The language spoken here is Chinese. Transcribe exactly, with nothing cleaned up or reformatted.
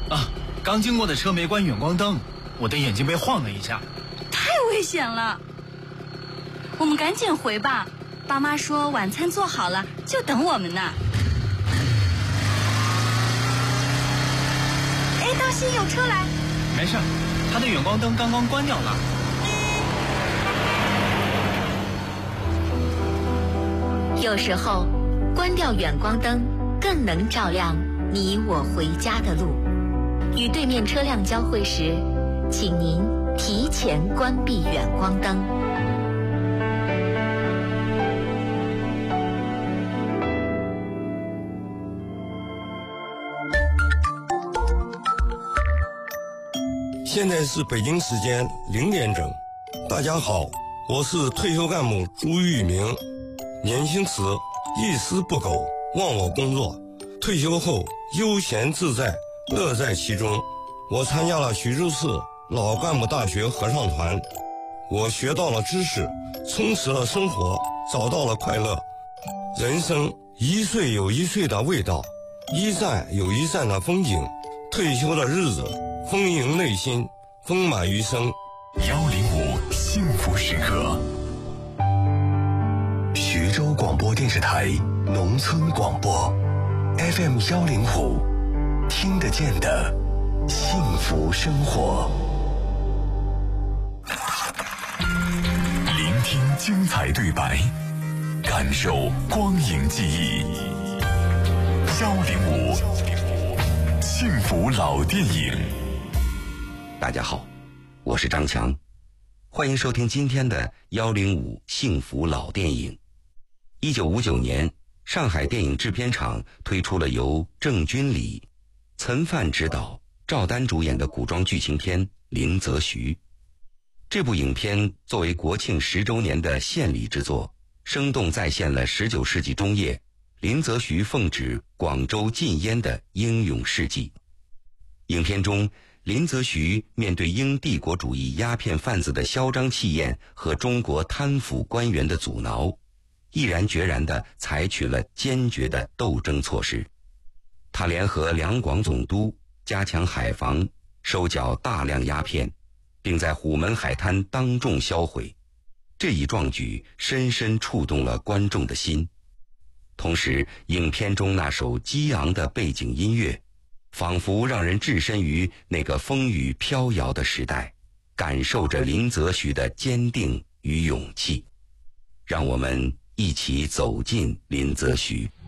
啊，刚经过的车没关远光灯，我的眼睛被晃了一下。 太危险了，我们赶紧回吧。爸妈说晚餐做好了，就等我们呢。哎，当心有车来！ 没事，他的远光灯刚刚关掉了。 有时候，关掉远光灯更能照亮你我回家的路。与对面车辆交汇时，请您提前关闭远光灯。 现在是北京时间零点整。大家好，我是退休干部朱玉明。年轻时一丝不苟，忘我工作，退休后悠闲自在，乐在其中。我参加了徐州市老干部大学合唱团，我学到了知识，充实了生活，找到了快乐。人生一岁有一岁的味道，一站有一站的风景。退休的日子丰盈内心，丰满余生。 幺零五幸福时刻，徐州广播电视台农村广播 F M 幺零五，听得见的幸福生活。聆听精彩对白，感受光影记忆。幺零五幸福老电影。 大家好，我是张强，欢迎收听今天的幺零五幸福老电影。一九五九年，上海电影制片厂推出了由郑君里、岑范执导、赵丹主演的古装剧情片《林则徐》。这部影片作为国庆十周年的献礼之作，生动再现了十九世纪中叶林则徐奉旨广州禁烟的英勇事迹。影片中，林则徐面对英帝国主义鸦片贩子的嚣张气焰和中国贪腐官员的阻挠，毅然决然地采取了坚决的斗争措施。他联合两广总督加强海防，收缴大量鸦片，并在虎门海滩当众销毁。这一壮举深深触动了观众的心。同时，影片中那首激昂的背景音乐仿佛让人置身于那个风雨飘摇的时代，感受着林则徐的坚定与勇气。让我们一起走进林则徐。